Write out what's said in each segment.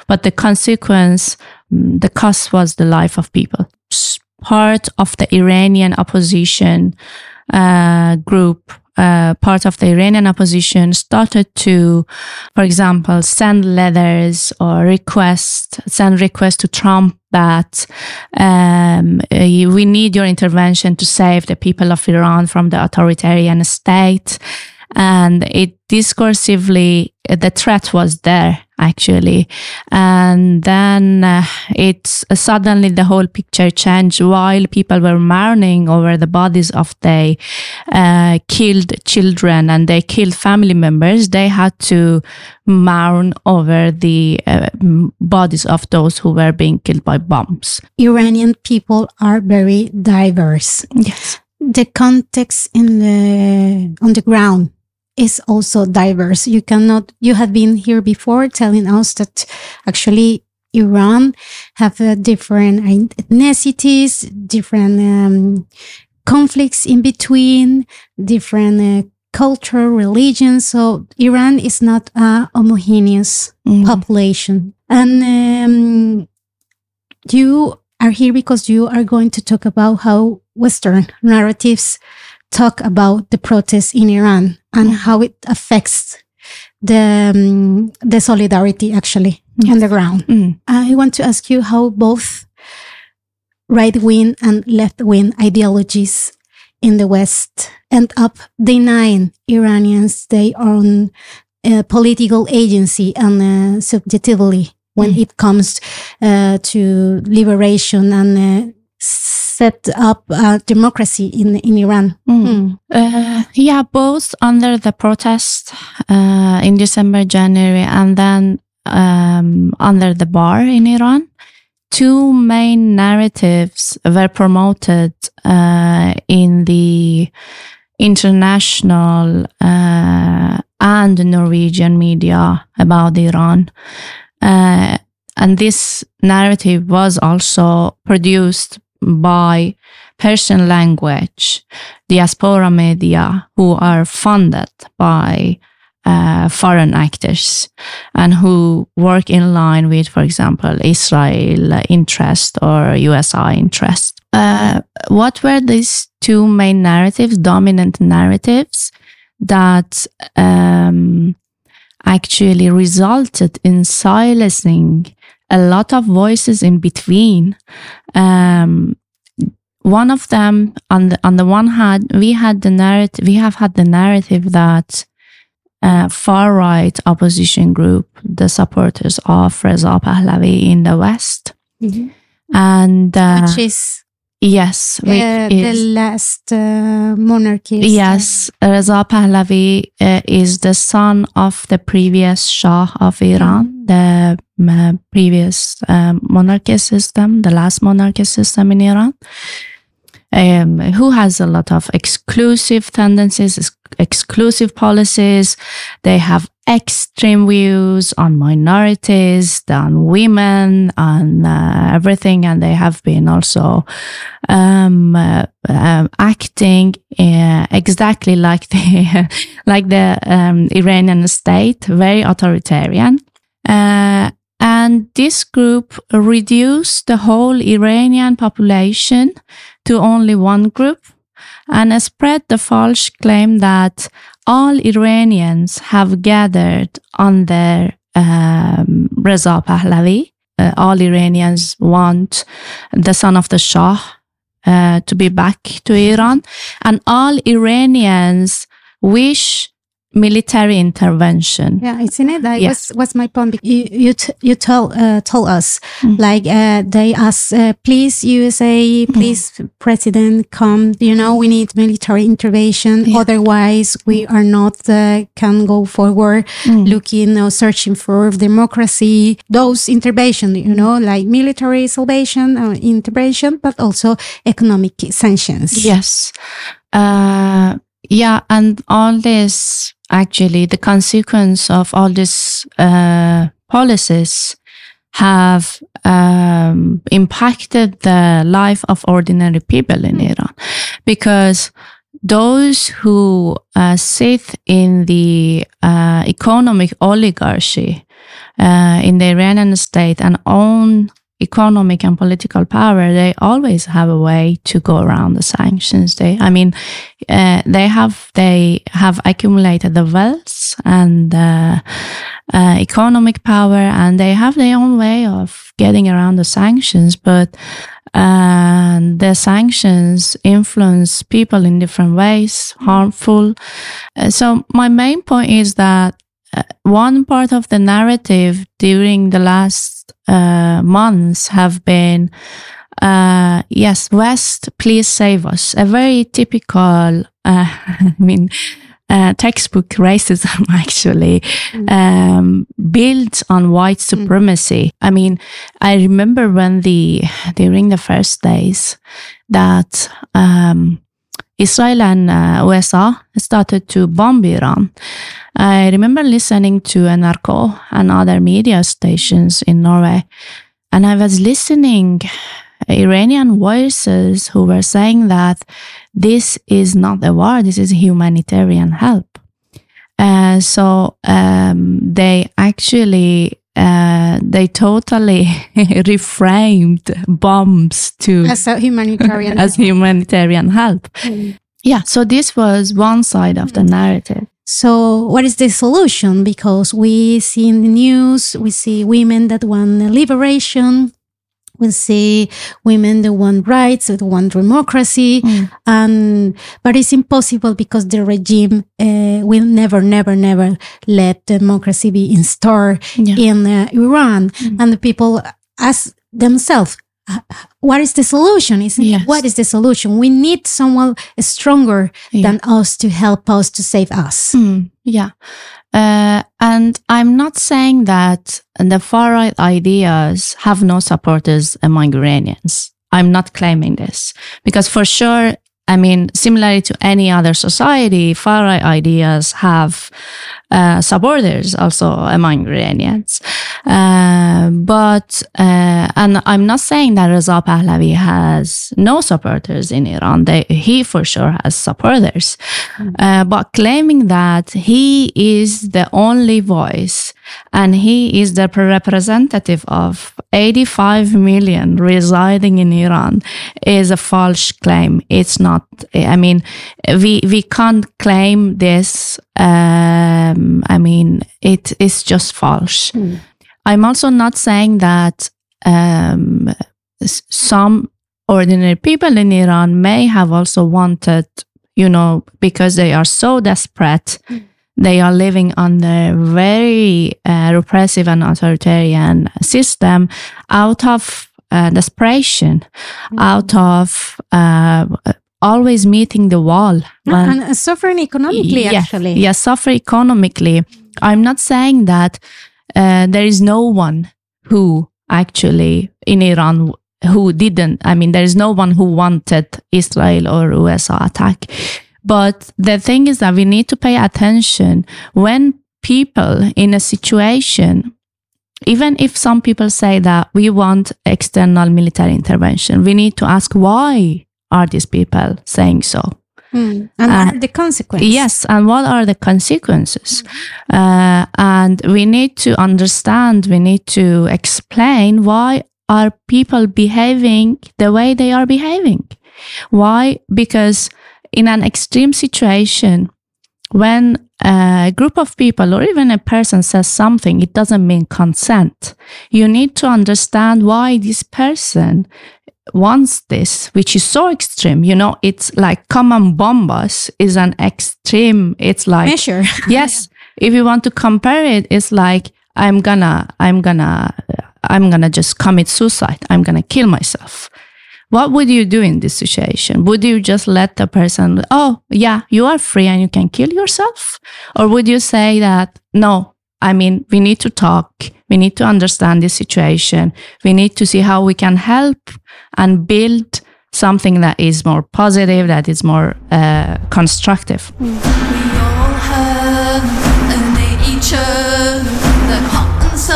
but the consequence, the cost was the life of people. Part of the Iranian opposition group, part of the Iranian opposition started to, for example, send letters or send requests to Trump that we need your intervention to save the people of Iran from the authoritarian state. And it discursively, the threat was there actually. And then suddenly the whole picture changed. While people were mourning over the bodies of their killed children and they killed family members, they had to mourn over the bodies of those who were being killed by bombs. Iranian people are very diverse. Yes. The context on the ground is also diverse. You have been here before telling us that actually Iran have different ethnicities, different conflicts in between, different culture, religions. So Iran is not a homogeneous population. And you are here because you are going to talk about how Western narratives talk about the protests in Iran and how it affects the solidarity actually on the ground. I want to ask you how both right-wing and left-wing ideologies in the West end up denying Iranians their own political agency and subjectivity when it comes to liberation and set up democracy in Iran. Both under the protest in December, January, and then under the bar in Iran. Two main narratives were promoted in the international and Norwegian media about Iran. And this narrative was also produced by Persian language diaspora media who are funded by foreign actors and who work in line with, for example, Israel interest or USA interest. What were these two main narratives, dominant narratives, that actually resulted in silencing a lot of voices in between? One of them, on the one hand, we have had the narrative that far-right opposition group, the supporters of Reza Pahlavi in the West, and which is the last monarchist. Yes, Reza Pahlavi is the son of the previous Shah of Iran, the previous monarchy system, the last monarchy system in Iran, who has a lot of exclusive tendencies, exclusive policies. They have extreme views on minorities, on women, on everything, and they have been also acting exactly like the Iranian state, very authoritarian. And this group reduced the whole Iranian population to only one group and spread the false claim that all Iranians have gathered under Reza Pahlavi. All Iranians want the son of the Shah to be back to Iran, and all Iranians wish military intervention. Yeah, it's in it. What's my point? You told us they asked, please USA, please President, come. We need military intervention. Yeah. Otherwise, we are not can go forward, looking or searching for democracy. Those intervention, like military salvation or intervention, but also economic sanctions. Yes. And all this, actually, the consequence of all these policies have impacted the life of ordinary people in Iran, because those who sit in the economic oligarchy in the Iranian state and own economic and political power, they always have a way to go around the sanctions. They have accumulated the wealth and economic power, and they have their own way of getting around the sanctions. But the sanctions influence people in different ways, harmful. So my main point is that one part of the narrative during the last months have been, yes, West, please save us. A very typical, textbook racism actually built on white supremacy. I mean, I remember when during the first days that Israel and USA started to bomb Iran. I remember listening to NRK and other media stations in Norway, and I was listening Iranian voices who were saying that this is not a war, this is humanitarian help. So they actually they totally reframed bombs to as a humanitarian as humanitarian help. Yeah, so this was one side of the narrative. So what is the solution? Because we see in the news, we see women that want liberation. We see women that want rights, that want democracy. But it's impossible because the regime will never let democracy be installed in Iran. And the people ask themselves, what is the solution? What is the solution? We need someone stronger than us to help us, to save us. And I'm not saying that the far-right ideas have no supporters among Iranians. I'm not claiming this. Because for sure, I mean, similarly to any other society, far-right ideas have supporters also among Iranians. But I'm not saying that Reza Pahlavi has no supporters in Iran. He for sure has supporters. But claiming that he is the only voice and he is the representative of 85 million residing in Iran is a false claim. It's not, I mean, we can't claim this. I mean, it is just false. I'm also not saying that some ordinary people in Iran may have also wanted, because they are so desperate, they are living under very repressive and authoritarian system, out of desperation, out of always meeting the wall. And suffering economically, actually. Yes, suffer economically. I'm not saying that there is no one who actually in Iran who didn't. I mean, there is no one who wanted Israel or USA attack. But the thing is that we need to pay attention when people in a situation, even if some people say that we want external military intervention, we need to ask why are these people saying so? And what are the consequences? Yes, and what are the consequences? And we need to understand, we need to explain why are people behaving the way they are behaving. Why? Because in an extreme situation, when a group of people or even a person says something, it doesn't mean consent. You need to understand why this person wants this, which is so extreme. It's like come and bomb us is an extreme. It's like measure. Yes. If you want to compare it, it's like I'm gonna just commit suicide. I'm gonna kill myself. What would you do in this situation? Would you just let the person, oh, yeah, you are free and you can kill yourself? Or would you say that, no, I mean, we need to talk. We need to understand this situation. We need to see how we can help and build something that is more positive, that is more constructive. We all have a nature that haunts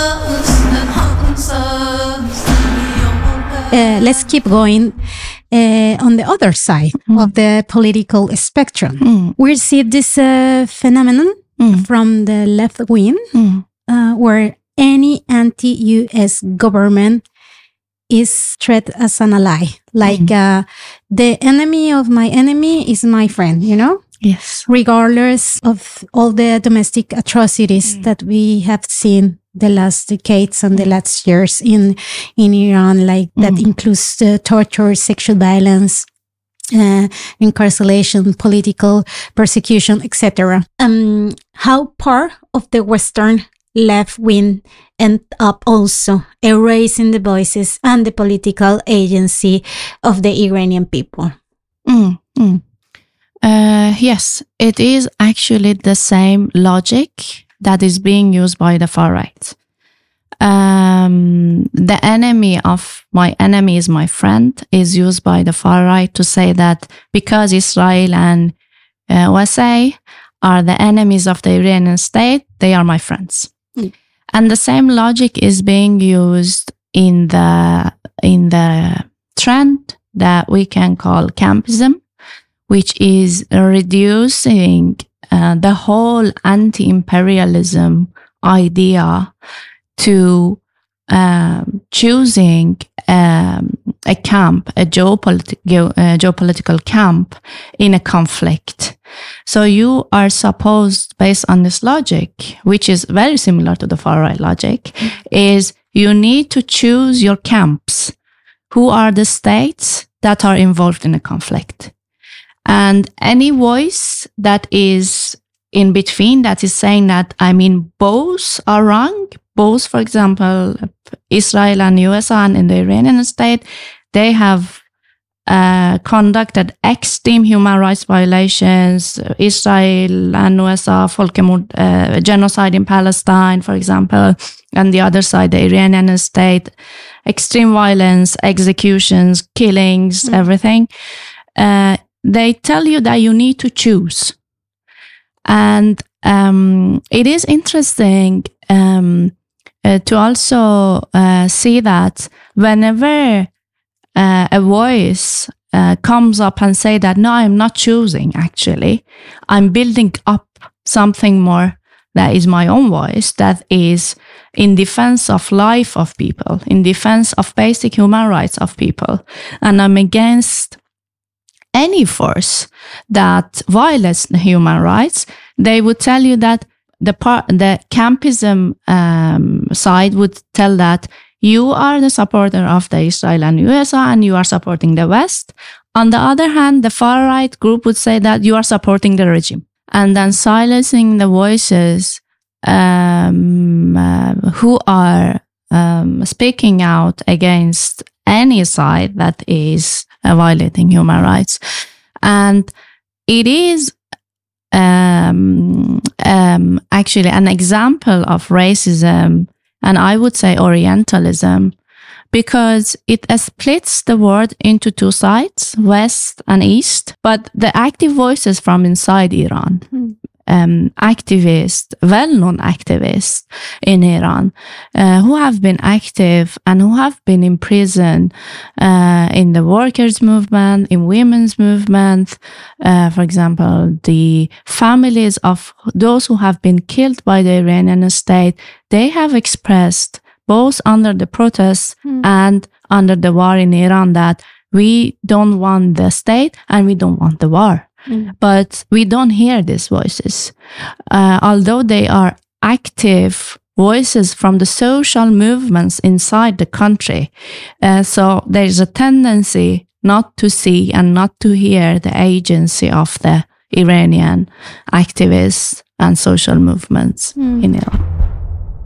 us. Let's keep going on the other side of the political spectrum. We see this phenomenon from the left wing, where any anti-US government is treated as an ally. Like the enemy of my enemy is my friend, you know? Yes. Regardless of all the domestic atrocities that we have seen the last decades and the last years in Iran, like that includes torture, sexual violence, incarceration, political persecution, etc. How part of the Western left wing end up also erasing the voices and the political agency of the Iranian people? Yes, it is actually the same logic that is being used by the far right. The enemy of my enemy is my friend is used by the far right to say that because Israel and USA are the enemies of the Iranian state, they are my friends. And the same logic is being used in the trend that we can call campism, which is reducing the whole anti-imperialism idea to choosing a camp, a geopolitical camp in a conflict. So you are supposed, based on this logic, which is very similar to the far-right logic, is you need to choose your camps. Who are the states that are involved in a conflict? And any voice that is in between, that is saying that, I mean, both are wrong. Both, for example, Israel and USA and in the Iranian state, they have conducted extreme human rights violations. Israel and USA, genocide in Palestine, for example, and the other side, the Iranian state, extreme violence, executions, killings, everything. They tell you that you need to choose. And it is interesting to also see that whenever a voice comes up and say that, no, I'm not choosing, actually, I'm building up something more that is my own voice, that is in defense of life of people, in defense of basic human rights of people. And I'm against any force that violates the human rights. They would tell you that the campism side would tell that you are the supporter of the Israel and USA and you are supporting the West. On the other hand, the far-right group would say that you are supporting the regime. And then silencing the voices who are speaking out against any side that is violating human rights. And it is actually an example of racism, and I would say Orientalism, because it splits the world into two sides, West and East. But the active voices from inside Iran, activists, well-known activists in Iran, who have been active and who have been in prison in the workers' movement, in women's movement. For example, the families of those who have been killed by the Iranian state, they have expressed both under the protests and under the war in Iran that we don't want the state and we don't want the war. But we don't hear these voices. Although they are active voices from the social movements inside the country. So there's a tendency not to see and not to hear the agency of the Iranian activists and social movements in Iran.